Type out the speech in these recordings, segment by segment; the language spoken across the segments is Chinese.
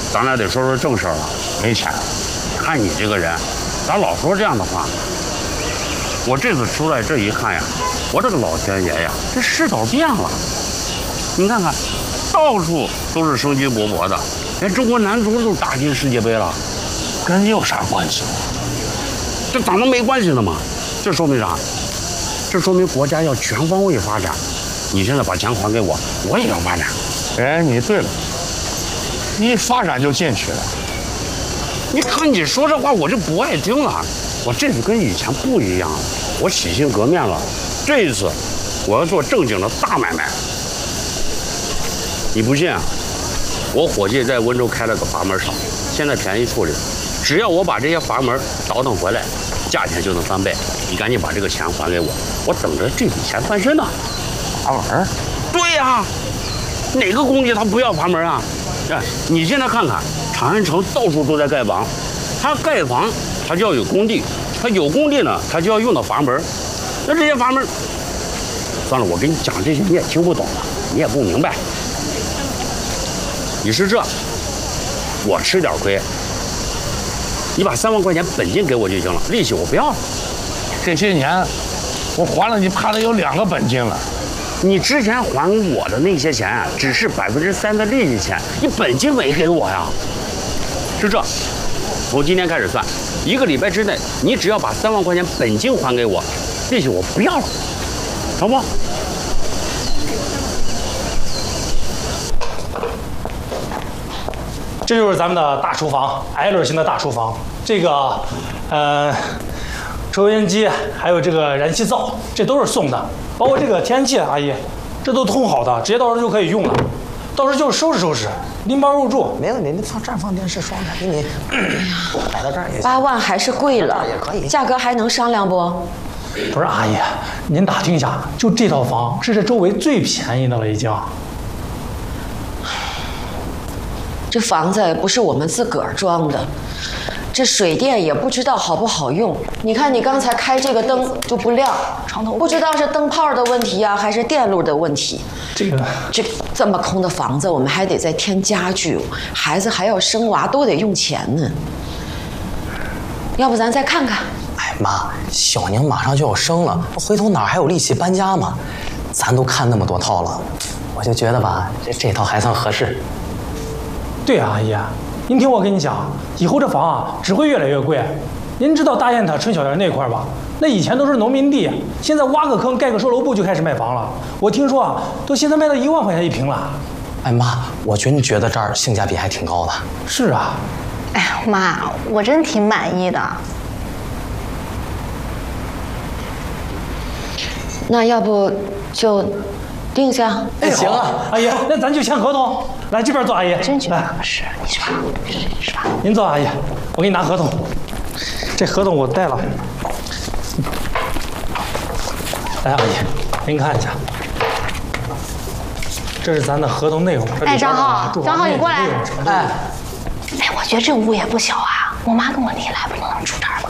咱俩得说说正事儿了。没钱，看你这个人，咱老说这样的话。我这次出来这一看呀，我这个老天爷呀，这世道变了。你看看，到处都是生机勃勃的，连中国男足都打进世界杯了， 跟你有啥关系？ 这咋能没关系呢嘛？这说明啥？这说明国家要全方位发展。你现在把钱还给我，我也要发展。 哎，你对了，你一发展就进去了。 你看你说这话，我就不爱听了。我这次跟以前不一样了，我洗心革面了。这一次，我要做正经的大买卖。你不信啊？我伙计在温州开了个阀门厂，现在便宜处理，只要我把这些阀门倒腾回来，价钱就能翻倍。你赶紧把这个钱还给我，我等着这笔钱翻身呢。 阀门？ 对呀，哪个工地他不要阀门啊？哎，你现在看看，长安城到处都在盖房，他盖房他就要有工地，他有工地呢，他就要用到阀门。那这些阀门，算了，我跟你讲这些你也听不懂了，你也不明白。你是这，我吃点亏，你把3万块钱本金给我就行了，利息我不要了。 这些年我还了你怕得有2个本金了。 你之前还我的那些钱只是3%的利息钱，你本金没给我呀？是这，从今天开始算，1个礼拜之内，你只要把3万块钱本金还给我，利息我不要了，成不？ 这就是咱们的大厨房 ，L 型的大厨房。这个，抽油烟机，还有这个燃气灶，这都是送的。包括这个天然气，阿姨，这都通好的，直接到时候就可以用了。到时候就是收拾收拾，拎包入住。 没问题，你这儿放电视双台，给你摆到这儿也行。 8万还是贵了， 也可以， 价格还能商量不？ 不是阿姨，您打听一下，就这套房是这周围最便宜的了，已经。 这房子不是我们自个儿装的，这水电也不知道好不好用。你看你刚才开这个灯就不亮，不知道是灯泡的问题呀，还是电路的问题。这么空的房子，我们还得再添家具，孩子还要生娃，都得用钱呢。要不咱再看看？ 哎妈，小宁马上就要生了，回头哪还有力气搬家嘛？咱都看那么多套了，我就觉得吧，这套还算合适。 对啊，阿姨，您听我跟你讲，以后这房啊只会越来越贵。您知道大雁塔、春晓园那块吧？那以前都是农民地，现在挖个坑、盖个售楼部就开始卖房了。我听说啊，都现在卖到1万块钱一平了。 哎妈，我觉得这儿性价比还挺高的。 是啊。 哎呀妈，我真挺满意的。 那要不就定下？ 哎，行啊，阿姨，那咱就签合同。来这边坐，阿姨。 真觉得合适，你说是吧？ 您坐，阿姨，我给你拿合同。这合同我带了。来，阿姨，您看一下，这是咱的合同内容。 哎，张浩，你过来。 哎， 我觉得这屋也不小啊，我妈跟我弟来不就能住这儿吗？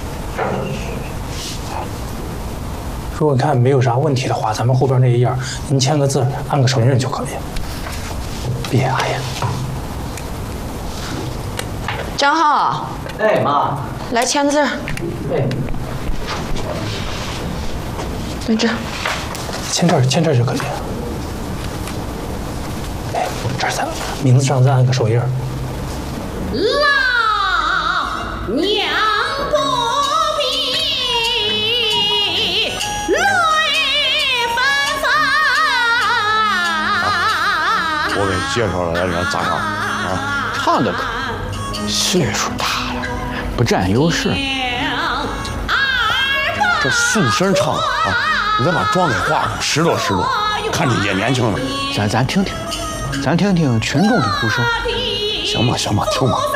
如果看没有啥问题的话，咱们后边那一页您签个字，按个手印就可以。别，阿姨。 张浩。 哎，妈。 来签字。 哎。 在这。 签这儿就可以。哎，这儿咱名字上再按个手印。 老娘不必泪纷纷。 我给你介绍了人家咋样啊？唱的可，岁数大了，不占优势。这素声唱啊，你再把妆给化上，拾掇拾掇，看着也年轻了。咱听听群众的呼声。行吧，听吧。